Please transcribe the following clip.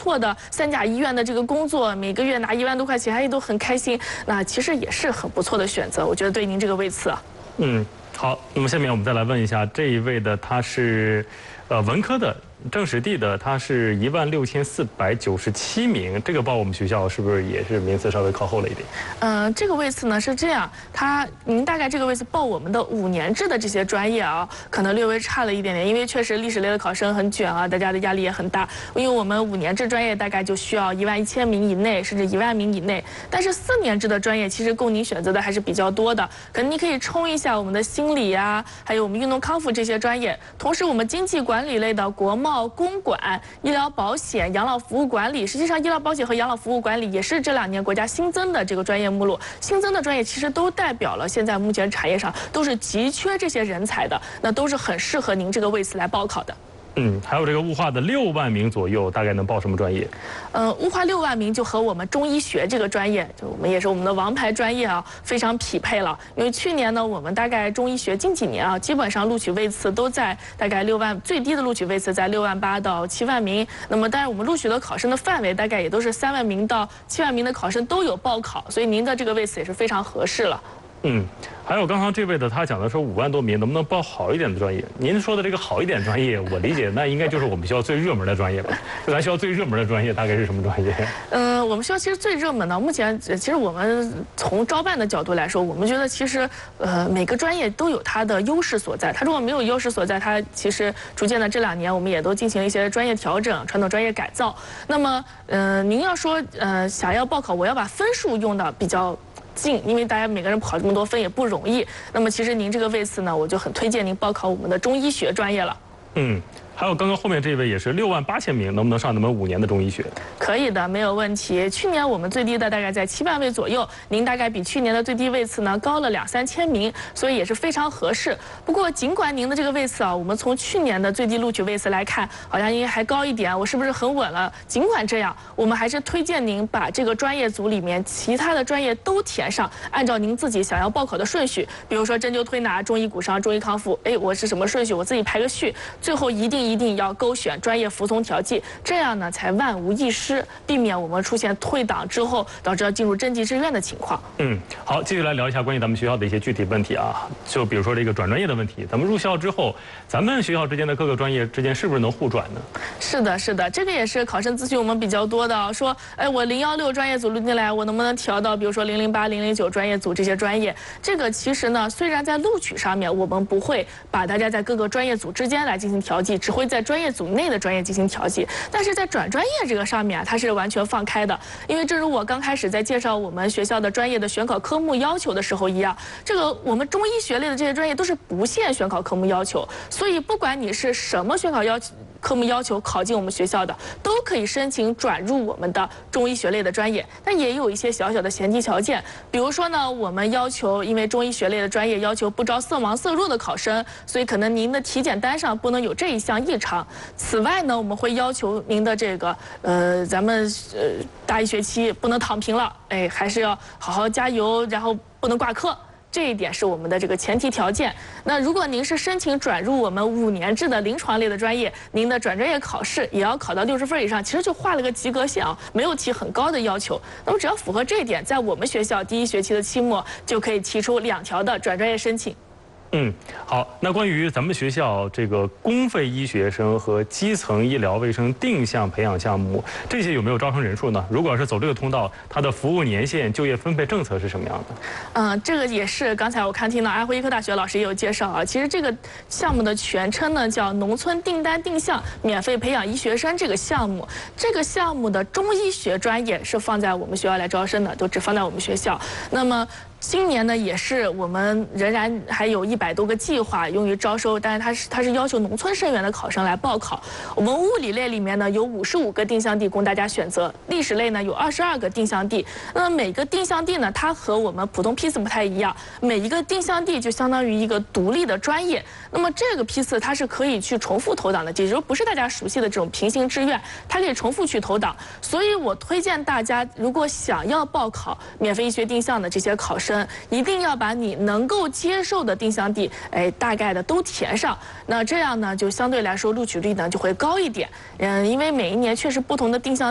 错的3甲医院的这个工作，每个月拿1万多块钱，还都很开心，那其实也是很不错的选择。我觉得对您这个位次啊， 好，那么下面我们再来问一下这一位的，他是文科的。政史地的他是16497名，这个报我们学校是不是也是名次稍微靠后了一点？ 这个位次呢是这样，您大概这个位次报我们的5年制的这些专业啊，可能略微差了一点点，因为确实历史类的考生很卷啊，大家的压力也很大。因为我们5年制专业大概就需要11000名以内，甚至1万名以内。但是4年制的专业其实供您选择的还是比较多的，可能你可以冲一下我们的心理啊，还有我们运动康复这些专业。同时，我们经济管理类的国贸、公管、医疗保险、养老服务管理，实际上医疗保险和养老服务管理也是这2年国家新增的这个专业目录。新增的专业其实都代表了现在目前产业上都是急缺这些人才的，那都是很适合您这个位次来报考的。 还有这个物化的6万名左右，大概能报什么专业？ 物化6万名就和我们中医学这个专业，就我们也是我们的王牌专业啊，非常匹配了。因为去年呢，我们大概中医学近几年啊，基本上录取位次都在大概6万，最低的录取位次在6万8到7万名。那么，当然我们录取的考生的范围大概也都是3万名到7万名的考生都有报考，所以您的这个位次也是非常合适了。 还有刚刚这位的，他讲的说5万多名能不能报好一点的专业？您说的这个好一点专业，我理解那应该就是我们学校最热门的专业吧？咱学校最热门的专业大概是什么专业？ 我们学校其实最热门的，目前其实我们从招办的角度来说，我们觉得其实每个专业都有它的优势所在。它如果没有优势所在，它其实逐渐的这2年我们也都进行了一些专业调整、传统专业改造。那么您要说想要报考，我要把分数用的比较近，因为大家每个人考这么多分也不容易。那么其实您这个位次呢，我就很推荐您报考我们的中医学专业了。 还有刚刚后面这位也是6万8千名，能不能上咱们5年的中医学？ 可以的，没有问题。去年我们最低的大概在7万位左右，您大概比去年的最低位次呢高了2-3千名，所以也是非常合适。不过尽管您的这个位次啊，我们从去年的最低录取位次来看，好像应该还高一点，我是不是很稳了？尽管这样，我们还是推荐您把这个专业组里面其他的专业都填上，按照您自己想要报考的顺序，比如说针灸推拿、中医骨伤、中医康复，我是什么顺序，我自己排个序，最后一定要勾选专业服从调剂，这样呢才万无一失，避免我们出现退档之后导致要进入征集志愿的情况。 好，继续来聊一下关于咱们学校的一些具体问题啊，就比如说这个转专业的问题，咱们入校之后，咱们学校之间的各个专业之间是不是能互转呢？ 是的，这个也是考生咨询我们比较多的，说，我016专业组录进来，我能不能调到比如说008、009专业组这些专业？这个其实呢，虽然在录取上面我们不会把大家在各个专业组之间来进行调剂，只会在专业组内的专业进行调剂，但是在转专业这个上面它是完全放开的。因为正如我刚开始在介绍我们学校的专业的选考科目要求的时候一样，这个我们中医学类的这些专业都是不限选考科目要求，所以不管你是什么选考科目要求考进我们学校的，都可以申请转入我们的中医学类的专业。但也有一些小小的前提条件，比如说呢，我们要求因为中医学类的专业要求不招色盲色弱的考生，所以可能您的体检单上不能有这一项异常。此外呢，我们会要求您的这个咱们大1学期不能躺平了，还是要好好加油，然后不能挂科。这一点是我们的这个前提条件。那如果您是申请转入我们5年制的临床类的专业，您的转专业考试也要考到60分以上，其实就画了个及格线啊，没有提很高的要求。那么只要符合这一点，在我们学校第1学期的期末就可以提出2条的转专业申请。 好，那关于咱们学校这个公费医学生和基层医疗卫生定向培养项目，这些有没有招生人数呢？如果是走这个通道，它的服务年限、就业分配政策是什么样的？这个也是刚才我听到安徽医科大学老师也有介绍啊。其实这个项目的全称呢叫农村订单定向免费培养医学生这个项目。这个项目的中医学专业是放在我们学校来招生的，都只放在我们学校。那么今年呢，也是我们仍然还有100多个计划用于招收，但是它是要求农村生源的考生来报考。我们物理类里面呢有55个定向地供大家选择，历史类呢有22个定向地。那么每个定向地呢，它和我们普通批次不太一样，每一个定向地就相当于一个独立的专业。那么这个批次它是可以去重复投档的，也就是不是大家熟悉的这种平行志愿，它可以重复去投档。所以我推荐大家，如果想要报考免费医学定向的这些考生，一定要把你能够接受的定向地，大概的都填上。那这样呢，就相对来说录取率呢就会高一点。因为每一年确实不同的定向